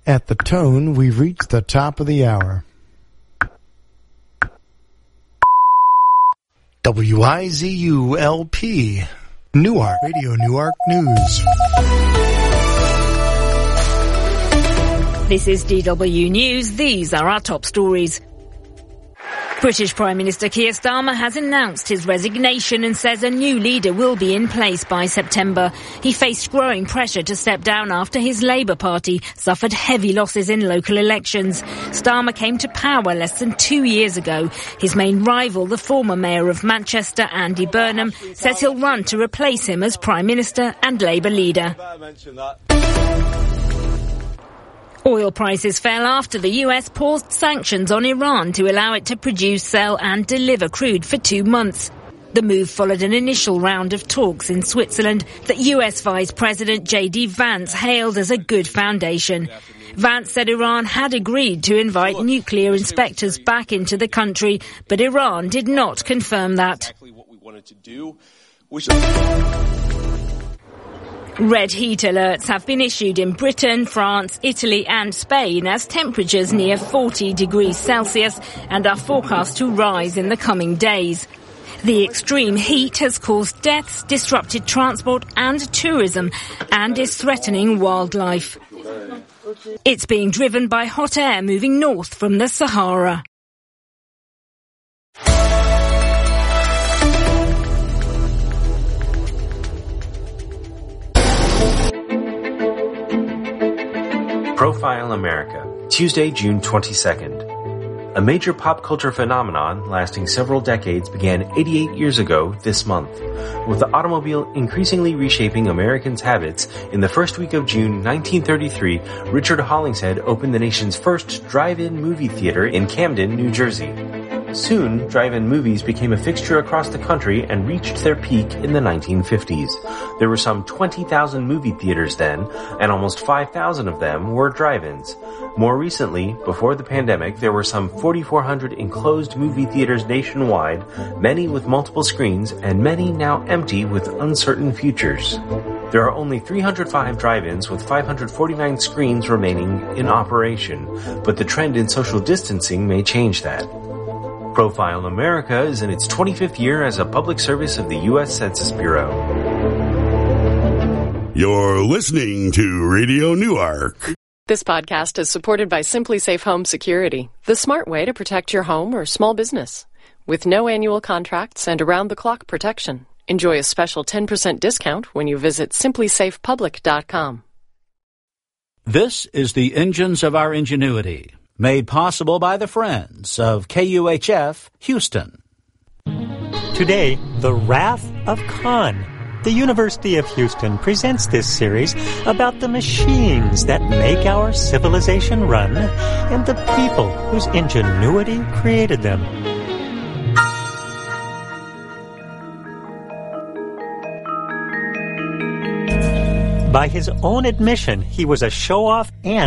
At the tone, we've reached the top of the hour. WIZU-LP, Newark, Radio Newark News. This is DW News. These are our top stories. British Prime Minister Keir Starmer has announced his resignation and says a new leader will be in place by September. He faced growing pressure to step down after his Labour Party suffered heavy losses in local elections. Starmer came to power less than 2 years ago. His main rival, the former Mayor of Manchester, Andy Burnham, says he'll run to replace him as Prime Minister and Labour leader. Oil prices fell after the US paused sanctions on Iran to allow it to produce, sell and deliver crude for 2 months. The move followed an initial round of talks in Switzerland that US Vice President J.D. Vance hailed as a good foundation. Vance said Iran had agreed to invite nuclear inspectors back into the country, but Iran did not confirm that. Red heat alerts have been issued in Britain, France, Italy and Spain as temperatures near 40 degrees Celsius and are forecast to rise in the coming days. The extreme heat has caused deaths, disrupted transport and tourism and is threatening wildlife. It's being driven by hot air moving north from the Sahara. Profile America, Tuesday, June 22nd. A major pop culture phenomenon lasting several decades began 88 years ago this month, with the automobile increasingly reshaping Americans' habits. In the first week of June 1933, Richard Hollingshead opened the nation's first drive-in movie theater in Camden, New Jersey. Soon, drive-in movies became a fixture across the country and reached their peak in the 1950s. There were some 20,000 movie theaters then, and almost 5,000 of them were drive-ins. More recently, before the pandemic, there were some 4,400 enclosed movie theaters nationwide, many with multiple screens, and many now empty with uncertain futures. There are only 305 drive-ins with 549 screens remaining in operation, but the trend in social distancing may change that. Profile America is in its 25th year as a public service of the U.S. Census Bureau. You're listening to Radio Newark. This podcast is supported by Simply Safe Home Security, the smart way to protect your home or small business. With no annual contracts and around-the-clock protection, enjoy a special 10% discount when you visit simplysafepublic.com. This is the Engines of Our Ingenuity, made possible by the friends of KUHF Houston. Today, The Wrath of Khan. The University of Houston presents this series about the machines that make our civilization run and the people whose ingenuity created them. By his own admission, he was a show-off and